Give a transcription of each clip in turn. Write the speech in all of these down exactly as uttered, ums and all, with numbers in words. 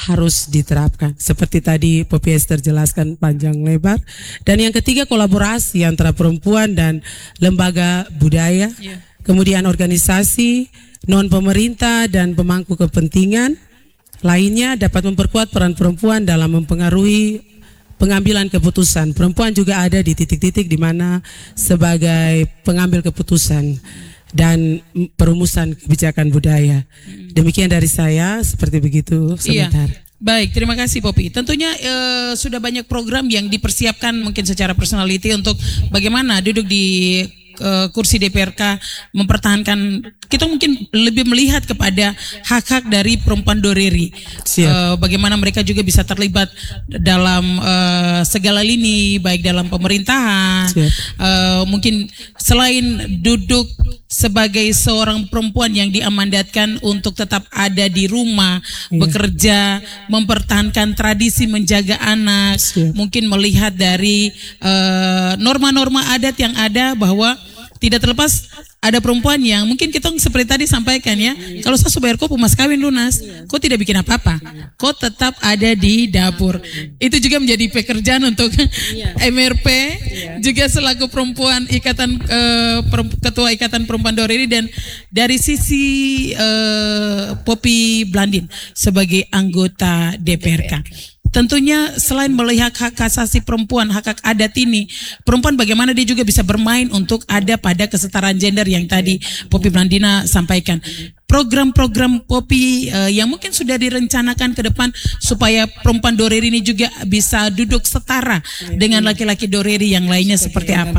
harus diterapkan. Seperti tadi Popi Esther jelaskan panjang lebar. Dan yang ketiga, kolaborasi antara perempuan dan lembaga budaya, yeah. kemudian organisasi, non pemerintah dan pemangku kepentingan lainnya dapat memperkuat peran perempuan dalam mempengaruhi pengambilan keputusan. Perempuan juga ada di titik-titik di mana sebagai pengambil keputusan dan perumusan kebijakan budaya. Demikian dari saya, seperti begitu sebentar. Iya. Baik, terima kasih Popi. Tentunya eh, sudah banyak program yang dipersiapkan mungkin secara personality untuk bagaimana duduk di uh, kursi D P R K mempertahankan. Kita mungkin lebih melihat kepada hak-hak dari perempuan Doreri, uh, bagaimana mereka juga bisa terlibat dalam uh, segala lini, baik dalam pemerintahan, uh, mungkin selain duduk sebagai seorang perempuan yang diamandatkan untuk tetap ada di rumah, yeah. bekerja, mempertahankan tradisi, menjaga anak, yeah. mungkin melihat dari uh, norma-norma adat yang ada, bahwa tidak terlepas ada perempuan yang mungkin kita seperti tadi sampaikan ya, kalau saya bayar kau mas kawin lunas, kau tidak bikin apa-apa, kau tetap ada di dapur. Itu juga menjadi pekerjaan untuk M R P, juga selaku perempuan ikatan uh, ketua ikatan perempuan Doreri, dan dari sisi uh, Popi Blandin sebagai anggota D P R K. Tentunya selain melihat hak asasi perempuan, hak-hak adat ini, perempuan bagaimana dia juga bisa bermain untuk ada pada kesetaraan gender yang tadi Popi Blandina sampaikan. Program-program Popi uh, yang mungkin sudah direncanakan ke depan supaya perempuan Doreri ini juga bisa duduk setara dengan laki-laki Doreri yang lainnya seperti apa?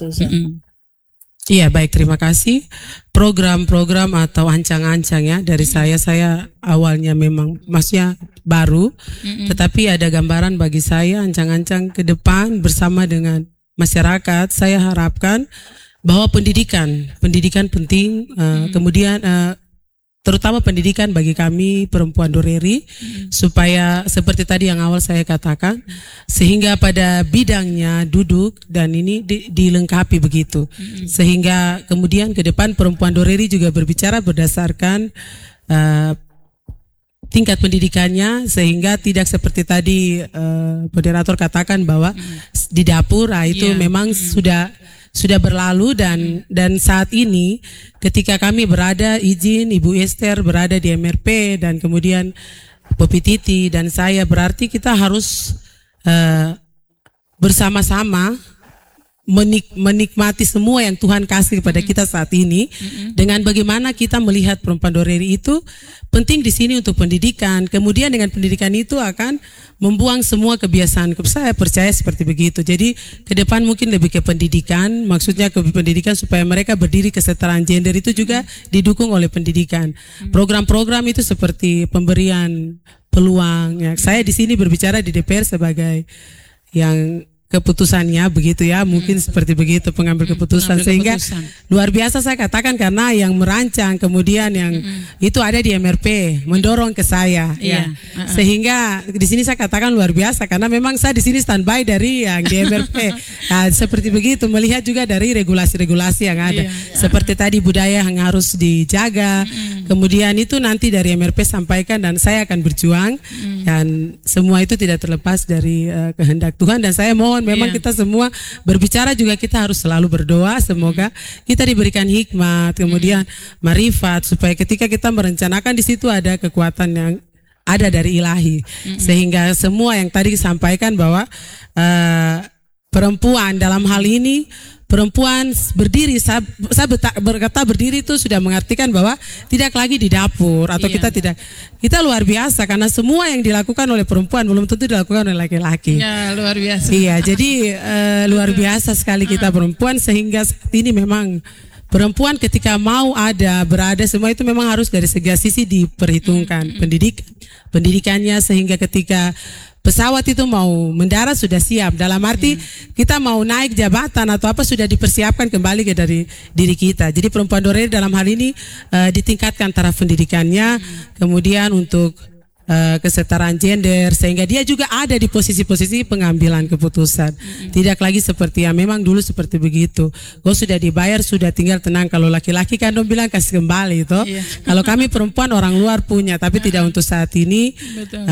Iya, baik, terima kasih. Program-program atau ancang-ancang ya dari saya, saya awalnya memang maksudnya baru, mm-hmm. tetapi ada gambaran bagi saya ancang-ancang ke depan bersama dengan masyarakat. Saya harapkan bahwa pendidikan, pendidikan penting, uh, mm-hmm. kemudian uh, terutama pendidikan bagi kami perempuan Doreri, hmm. supaya seperti tadi yang awal saya katakan, sehingga pada bidangnya duduk dan ini di, dilengkapi begitu, hmm. sehingga kemudian ke depan perempuan Doreri juga berbicara berdasarkan uh, tingkat pendidikannya, sehingga tidak seperti tadi uh, moderator katakan bahwa hmm. di dapur, nah itu yeah. memang hmm. sudah sudah berlalu, dan dan saat ini ketika kami berada izin Ibu Esther berada di M R P dan kemudian Popi Titi dan saya, berarti kita harus uh, bersama-sama menik, menikmati semua yang Tuhan kasih kepada mm-hmm. kita saat ini, mm-hmm. dengan bagaimana kita melihat perempuan Doreri itu penting di sini untuk pendidikan. Kemudian dengan pendidikan itu akan membuang semua kebiasaan. Saya percaya seperti begitu. Jadi ke depan mungkin lebih ke pendidikan, maksudnya ke pendidikan supaya mereka berdiri kesetaraan gender itu juga didukung oleh pendidikan. Program-program itu seperti pemberian peluang. Ya, saya di sini berbicara di D P R sebagai yang keputusannya begitu ya, mungkin hmm. seperti begitu pengambil keputusan, pengambil sehingga keputusan. Luar biasa saya katakan, karena yang merancang kemudian yang hmm. itu ada di M R P mendorong ke saya, yeah. ya. uh-uh. Sehingga di sini saya katakan luar biasa, karena memang saya di sini standby dari yang di M R P. Nah, seperti begitu, melihat juga dari regulasi-regulasi yang ada, yeah. seperti tadi budaya yang harus dijaga, hmm. kemudian itu nanti dari M R P sampaikan dan saya akan berjuang, hmm. dan semua itu tidak terlepas dari uh, kehendak Tuhan, dan saya mohon memang yeah. kita semua berbicara juga kita harus selalu berdoa, semoga kita diberikan hikmat, kemudian marifat, supaya ketika kita merencanakan di situ ada kekuatan yang ada dari ilahi, mm-hmm. sehingga semua yang tadi disampaikan bahwa uh, perempuan dalam hal ini, perempuan berdiri, saya, saya berkata berdiri itu sudah mengartikan bahwa tidak lagi di dapur atau iya. kita tidak, kita luar biasa karena semua yang dilakukan oleh perempuan belum tentu dilakukan oleh laki-laki. Ya, luar biasa. Iya, jadi uh, luar biasa sekali kita perempuan, sehingga saat ini memang perempuan ketika mau ada, berada, semua itu memang harus dari segala sisi diperhitungkan. Pendidik, pendidikannya, sehingga ketika pesawat itu mau mendarat sudah siap, dalam arti hmm. kita mau naik jabatan atau apa sudah dipersiapkan kembali ke dari diri kita. Jadi perempuan Doreri dalam hal ini uh, ditingkatkan taraf pendidikannya, hmm. kemudian untuk uh, kesetaraan gender, sehingga dia juga ada di posisi-posisi pengambilan keputusan. Hmm. Tidak lagi seperti yang memang dulu seperti begitu. Gue sudah dibayar, sudah tinggal tenang. Kalau laki-laki kan dong bilang kasih kembali itu. Yeah. Kalau kami perempuan orang luar punya, tapi tidak untuk saat ini. Betul.